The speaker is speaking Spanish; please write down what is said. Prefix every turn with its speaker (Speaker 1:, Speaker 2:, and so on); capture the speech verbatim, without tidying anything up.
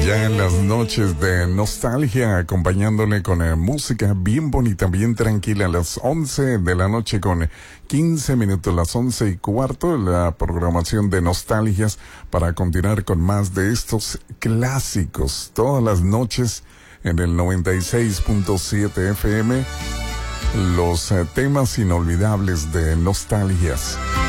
Speaker 1: Ya en las noches de nostalgia, acompañándole con eh, música bien bonita, bien tranquila, a las once de la noche con quince minutos, las once y cuarto, la programación de nostalgias para continuar con más de estos clásicos, todas las noches en el noventa y seis punto siete F M, los eh, temas inolvidables de nostalgias.